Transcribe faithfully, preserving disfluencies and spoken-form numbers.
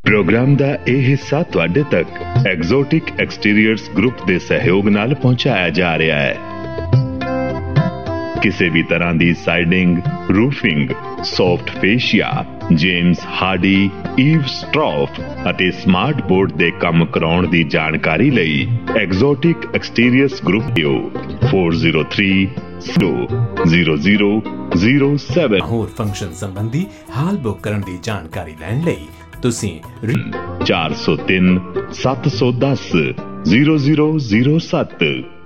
Programme का यह हिस्सा तुहाडे तक एग्जोटिक एक्सटीरियर्स ग्रुप के सहयोग नाल पहुंचाया जा रहा है। किसी भी तरह की siding, roofing, soft fascia, James Hardy, ewe स्ट्रॉफ ਅਤੇ स्मार्ट बोर्ड ਦੇ ਕੰਮ ਕਰਾਉਣ ਦੀ ਜਾਣਕਾਰੀ ਲਈ एग्जोटिक एक्सटीरियर्स ग्रुप दिओ four zero three zero zero zero seven. ਹੋਰ ਫੰਕਸ਼ਨ ਸੰਬੰਧੀ ਹਾਲ ਬੁੱਕ ਕਰਨ ਦੀ ਜਾਣਕਾਰੀ ਲੈਣ ਲਈ ਤੁਸੀਂ चार सौ तीन सत्त सौ दस जीरो जीरो जीरो सत्त